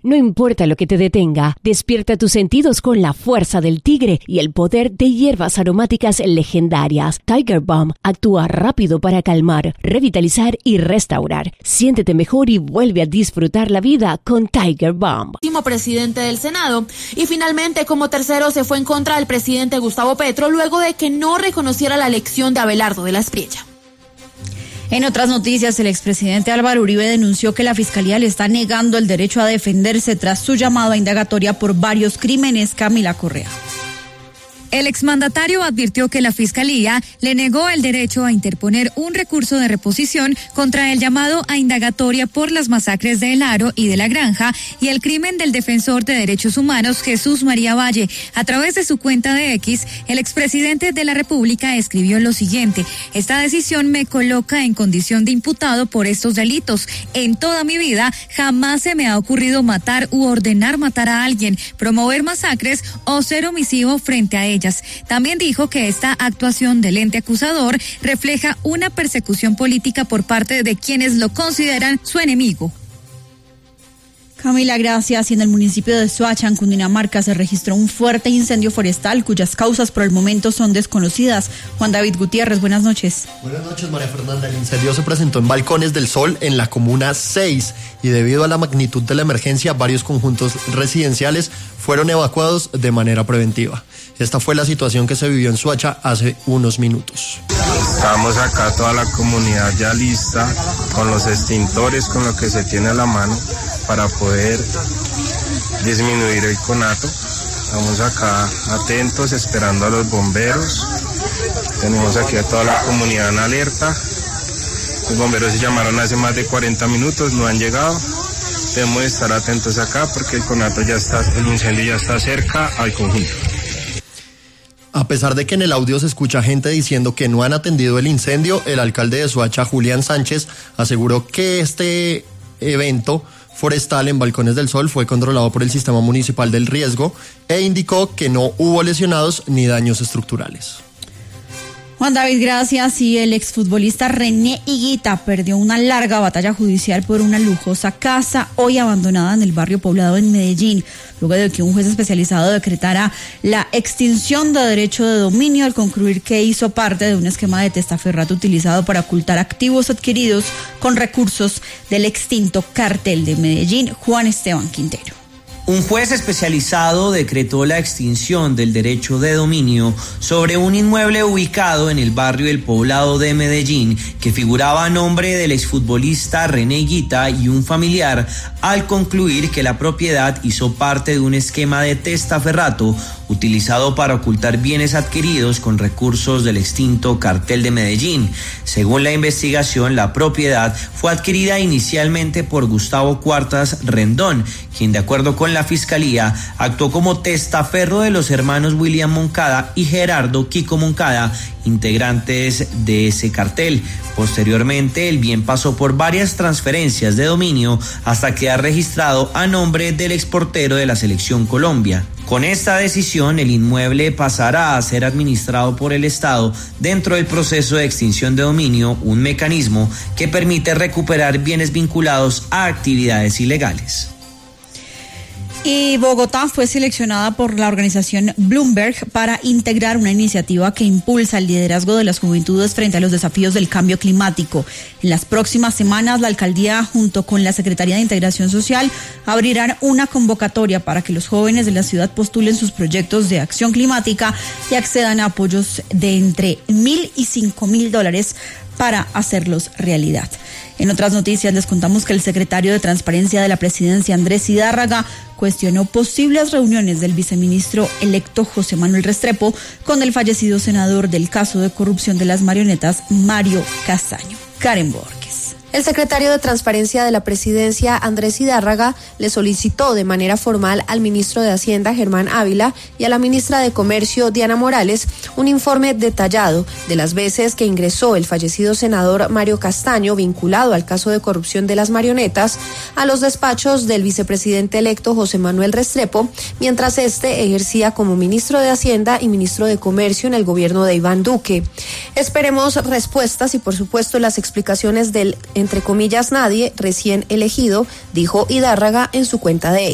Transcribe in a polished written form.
No importa lo que te detenga, despierta tus sentidos con la fuerza del tigre y el poder de hierbas aromáticas legendarias. Tiger Balm actúa rápido para calmar, revitalizar y restaurar. Siéntete mejor y vuelve a disfrutar la vida con Tiger Balm. Presidente del Senado. Y finalmente, como tercero, se fue en contra del presidente Gustavo Petro luego de que no reconociera la elección de Abelardo de la Espriella. En otras noticias, el expresidente Álvaro Uribe denunció que la Fiscalía le está negando el derecho a defenderse tras su llamado a indagatoria por varios crímenes. Camila Correa. El exmandatario advirtió que la Fiscalía le negó el derecho a interponer un recurso de reposición contra el llamado a indagatoria por las masacres de El Aro y de La Granja y el crimen del defensor de derechos humanos Jesús María Valle. A través de su cuenta de X, el expresidente de la República escribió lo siguiente: esta decisión me coloca en condición de imputado por estos delitos. En toda mi vida jamás se me ha ocurrido matar u ordenar matar a alguien, promover masacres o ser omisivo frente a ellas. También dijo que esta actuación del ente acusador refleja una persecución política por parte de quienes lo consideran su enemigo. Camila, gracias. Y en el municipio de Soacha, en Cundinamarca, se registró un fuerte incendio forestal cuyas causas por el momento son desconocidas. Juan David Gutiérrez, buenas noches. Buenas noches, María Fernanda. El incendio se presentó en Balcones del Sol, en la comuna 6, y debido a la magnitud de la emergencia, varios conjuntos residenciales fueron evacuados de manera preventiva. Esta fue la situación que se vivió en Soacha hace unos minutos. Estamos acá toda la comunidad ya lista, con los extintores, con lo que se tiene a la mano, para poder disminuir el conato. Estamos acá atentos, esperando a los bomberos. Tenemos aquí a toda la comunidad en alerta. Los bomberos se llamaron hace más de 40 minutos, no han llegado. Debemos estar atentos acá porque el conato ya está, el incendio ya está cerca al conjunto. A pesar de que en el audio se escucha gente diciendo que no han atendido el incendio, el alcalde de Soacha, Julián Sánchez, aseguró que este evento forestal en Balcones del Sol fue controlado por el Sistema Municipal del Riesgo e indicó que no hubo lesionados ni daños estructurales. Juan David, gracias. Y el exfutbolista René Higuita perdió una larga batalla judicial por una lujosa casa hoy abandonada en el barrio Poblado en Medellín, luego de que un juez especializado decretara la extinción de derecho de dominio al concluir que hizo parte de un esquema de testaferrato utilizado para ocultar activos adquiridos con recursos del extinto Cartel de Medellín. Juan Esteban Quintero. Un juez especializado decretó la extinción del derecho de dominio sobre un inmueble ubicado en el barrio El Poblado de Medellín que figuraba a nombre del exfutbolista René Higuita y un familiar al concluir que la propiedad hizo parte de un esquema de testaferrato utilizado para ocultar bienes adquiridos con recursos del extinto Cartel de Medellín. Según la investigación, la propiedad fue adquirida inicialmente por Gustavo Cuartas Rendón, quien de acuerdo con la Fiscalía actuó como testaferro de los hermanos William Moncada y Gerardo Kiko Moncada, integrantes de ese cartel. Posteriormente, el bien pasó por varias transferencias de dominio hasta quedar registrado a nombre del exportero de la Selección Colombia. Con esta decisión, el inmueble pasará a ser administrado por el Estado dentro del proceso de extinción de dominio, un mecanismo que permite recuperar bienes vinculados a actividades ilegales. Y Bogotá fue seleccionada por la organización Bloomberg para integrar una iniciativa que impulsa el liderazgo de las juventudes frente a los desafíos del cambio climático. En las próximas semanas, la alcaldía, junto con la Secretaría de Integración Social, abrirán una convocatoria para que los jóvenes de la ciudad postulen sus proyectos de acción climática y accedan a apoyos de entre $1,000 y $5,000 para hacerlos realidad. En otras noticias les contamos que el secretario de Transparencia de la Presidencia, Andrés Zidárraga, cuestionó posibles reuniones del viceministro electo José Manuel Restrepo con el fallecido senador del caso de corrupción de las marionetas, Mario Castaño. Karen Borges. El secretario de Transparencia de la Presidencia, Andrés Zidárraga, le solicitó de manera formal al ministro de Hacienda, Germán Ávila, y a la ministra de Comercio, Diana Morales, un informe detallado de las veces que ingresó el fallecido senador Mario Castaño, vinculado al caso de corrupción de las marionetas, a los despachos del vicepresidente electo José Manuel Restrepo, mientras este ejercía como ministro de Hacienda y ministro de Comercio en el gobierno de Iván Duque. Esperemos respuestas y, por supuesto, las explicaciones del, entre comillas, nadie recién elegido, dijo Zidárraga en su cuenta de